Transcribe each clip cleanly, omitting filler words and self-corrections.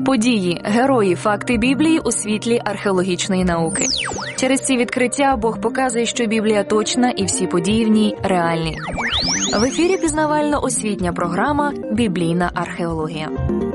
Події, герої, факти Біблії у світлі археологічної науки. Через ці відкриття Бог показує, що Біблія точна і всі події в ній реальні. В ефірі пізнавально-освітня програма «Біблійна археологія».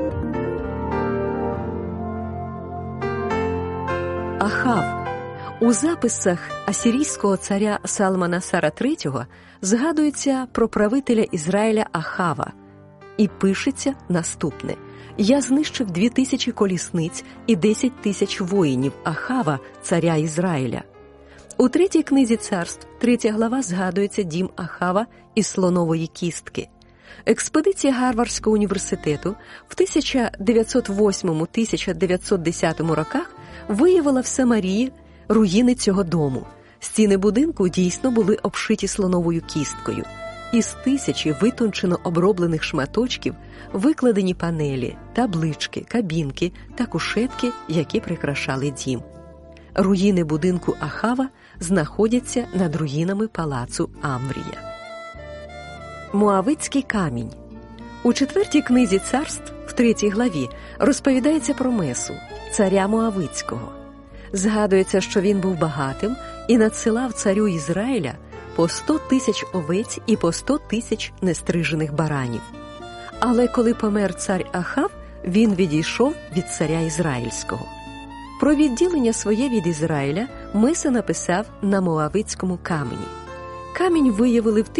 Ахав. У записах асирійського царя Салманасара III згадується про правителя Ізраїля Ахава. І пишеться наступне. «Я знищив 2000 колісниць і 10 тисяч воїнів Ахава, царя Ізраїля». У 3-й книзі царств, 3 глава, згадується дім Ахава із слонової кістки. Експедиція Гарвардського університету в 1908-1910 роках виявила в Самарії руїни цього дому. Стіни будинку дійсно були обшиті слоновою кісткою. Із 1000 витончено оброблених шматочків викладені панелі, таблички, кабінки та кушетки, які прикрашали дім. Руїни будинку Ахава знаходяться над руїнами палацу Амврія. Моавитський камінь. У 4-й книзі царств, в 3 главі, розповідається про Месу, царя Моавитського. Згадується, що він був багатим і надсилав царю Ізраїля по 100 тисяч овець і по 100 тисяч нестрижених баранів. Але коли помер цар Ахав, він відійшов від царя Ізраїльського. Про відділення своє від Ізраїля Меса написав на Моавитському камені. Камінь виявили в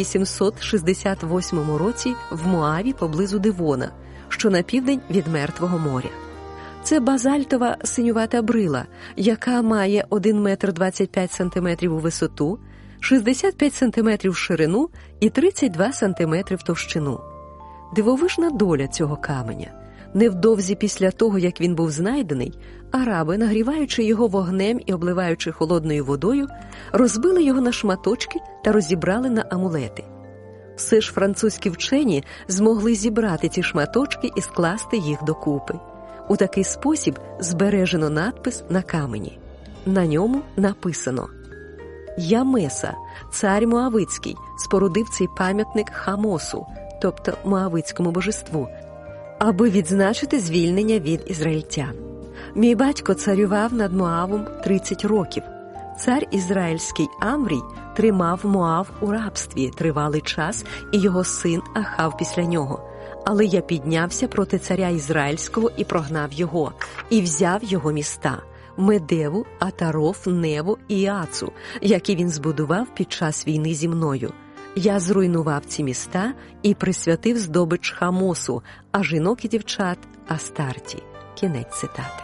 1868 році в Моаві поблизу Дивона, що на південь від Мертвого моря. Це базальтова синювата брила, яка має 1 метр 25 сантиметрів у висоту, 65 сантиметрів в ширину і 32 сантиметри в товщину. Дивовижна доля цього каменя. Невдовзі після того, як він був знайдений, араби, нагріваючи його вогнем і обливаючи холодною водою, розбили його на шматочки та розібрали на амулети. Все ж французькі вчені змогли зібрати ці шматочки і скласти їх докупи. У такий спосіб збережено надпис на камені. На ньому написано: «Я Меса, цар Моавитський, спорудив цей пам'ятник Хамосу», тобто Моавитському божеству, аби відзначити звільнення від ізраїльтян. Мій батько царював над Моавом 30 років. Цар ізраїльський Амврій тримав Моав у рабстві тривалий час, і його син Ахав після нього. Але я піднявся проти царя ізраїльського і прогнав його, і взяв його міста – Медеву, Атаров, Неву і Ацу, які він збудував під час війни зі мною. Я зруйнував ці міста і присвятив здобич Хамосу, а жінок і дівчат – Астарті». Кінець цитати.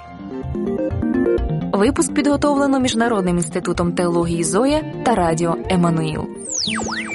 Випуск підготовлено Міжнародним інститутом теології «Зоя» та радіо «Еммануїл».